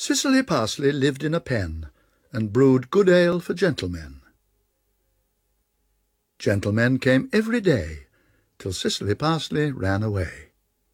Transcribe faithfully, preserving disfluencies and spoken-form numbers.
Cicely Parsley lived in a pen, and brewed good ale for gentlemen. Gentlemen came every day, till Cicely Parsley ran away.